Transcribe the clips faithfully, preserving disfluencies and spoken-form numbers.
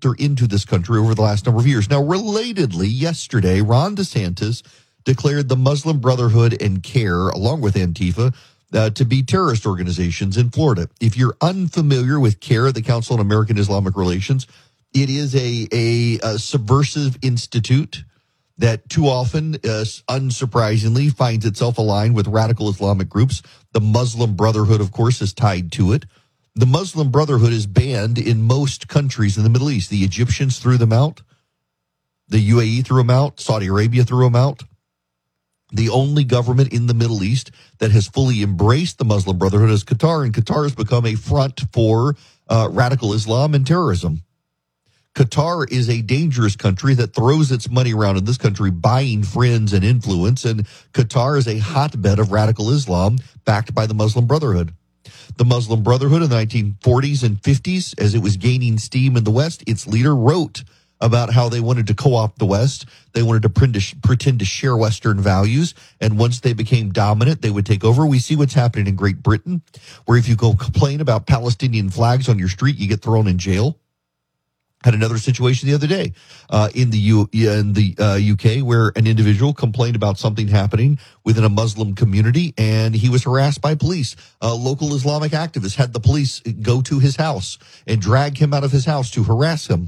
enter into this country over the last number of years. Now, relatedly, yesterday, Ron DeSantis declared the Muslim Brotherhood and CARE, along with Antifa, uh, to be terrorist organizations in Florida. If you're unfamiliar with CARE, the Council on American Islamic Relations, it is a, a, a subversive institute that too often, uh, unsurprisingly, finds itself aligned with radical Islamic groups. The Muslim Brotherhood, of course, is tied to it. The Muslim Brotherhood is banned in most countries in the Middle East. The Egyptians threw them out. The U A E threw them out. Saudi Arabia threw them out. The only government in the Middle East that has fully embraced the Muslim Brotherhood is Qatar, and Qatar has become a front for uh, radical Islam and terrorism. Qatar is a dangerous country that throws its money around in this country buying friends and influence, and Qatar is a hotbed of radical Islam backed by the Muslim Brotherhood. The Muslim Brotherhood in the nineteen forties and fifties, as it was gaining steam in the West, its leader wrote about how they wanted to co-opt the West. They wanted to pretend to share Western values, and once they became dominant, they would take over. We see what's happening in Great Britain, where if you go complain about Palestinian flags on your street, you get thrown in jail. Had another situation the other day uh, in the U in the uh, U K where an individual complained about something happening within a Muslim community, and he was harassed by police. A local Islamic activist had the police go to his house and drag him out of his house to harass him.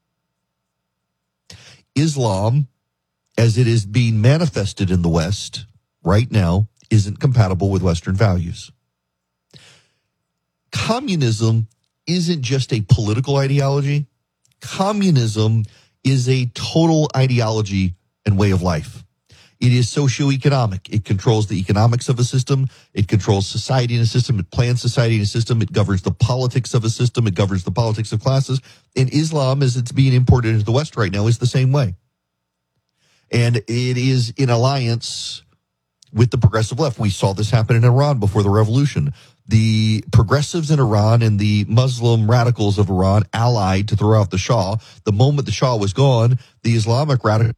Islam, as it is being manifested in the West right now, isn't compatible with Western values. Communism isn't just a political ideology. Communism is a total ideology and way of life. It is socioeconomic. It controls the economics of a system. It controls society in a system. It plans society in a system. It governs the politics of a system. It governs the politics of classes. And Islam, as it's being imported into the West right now, is the same way. And it is in alliance with the progressive left. We saw this happen in Iran before the revolution. The progressives in Iran and the Muslim radicals of Iran allied to throw out the Shah. The moment the Shah was gone, the Islamic radicals,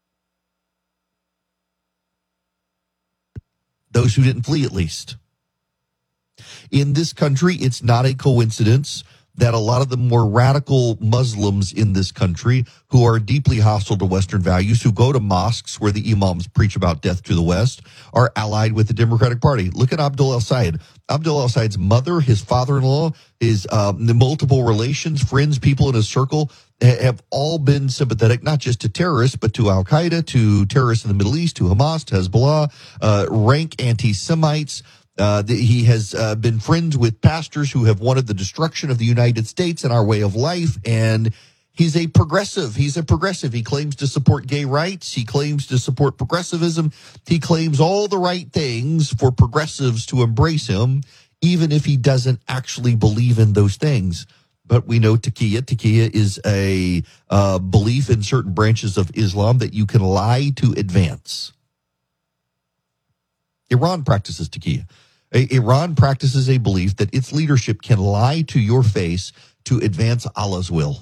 those who didn't flee at least. In this country, it's not a coincidence that a lot of the more radical Muslims in this country who are deeply hostile to Western values, who go to mosques where the imams preach about death to the West, are allied with the Democratic Party. Look at Abdul El-Sayed. Abdul El-Sayed's mother, his father-in-law, his um, the multiple relations, friends, people in his circle ha- have all been sympathetic, not just to terrorists, but to Al-Qaeda, to terrorists in the Middle East, to Hamas, to Hezbollah, uh, rank anti-Semites. Uh, the, he has uh, been friends with pastors who have wanted the destruction of the United States and our way of life, and he's a progressive. He's a progressive. He claims to support gay rights. He claims to support progressivism. He claims all the right things for progressives to embrace him, even if he doesn't actually believe in those things. But we know Taqiyya. Taqiyya is a uh, belief in certain branches of Islam that you can lie to advance. Iran practices Taqiyya. Iran practices a belief that its leadership can lie to your face to advance Allah's will.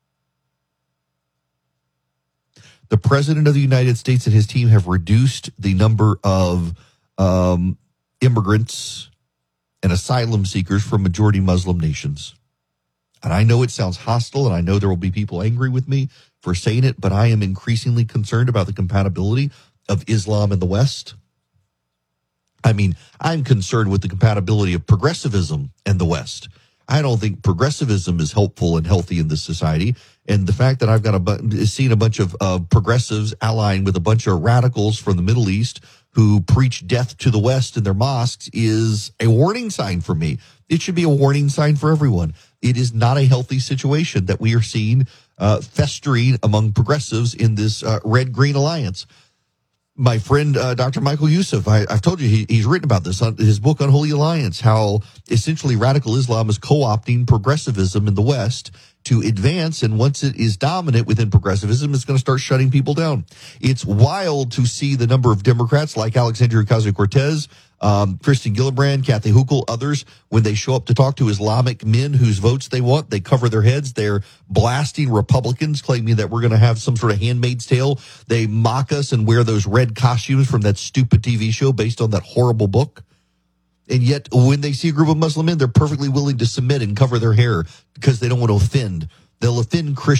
The President of the United States and his team have reduced the number of um, immigrants and asylum seekers from majority Muslim nations. And I know it sounds hostile, and I know there will be people angry with me for saying it, but I am increasingly concerned about the compatibility of Islam and the West. I mean, I'm concerned with the compatibility of progressivism and the West. I don't think progressivism is helpful and healthy in this society. And the fact that I've got a bu- seen a bunch of uh, progressives allying with a bunch of radicals from the Middle East who preach death to the West in their mosques is a warning sign for me. It should be a warning sign for everyone. It is not a healthy situation that we are seeing uh, festering among progressives in this uh, red-green alliance. My friend, uh, Doctor Michael Youssef, I, I've told you he, he's written about this on his book Unholy Alliance, how essentially radical Islam is co-opting progressivism in the West to advance, and once it is dominant within progressivism, it's going to start shutting people down. It's wild to see the number of Democrats like Alexandria Ocasio-Cortez, um, Kristen Gillibrand, Kathy Hochul, others, when they show up to talk to Islamic men whose votes they want, they cover their heads. They're blasting Republicans, claiming that we're going to have some sort of Handmaid's Tale. They mock us and wear those red costumes from that stupid T V show based on that horrible book. And yet, when they see a group of Muslim men, they're perfectly willing to submit and cover their hair because they don't want to offend. They'll offend Christians.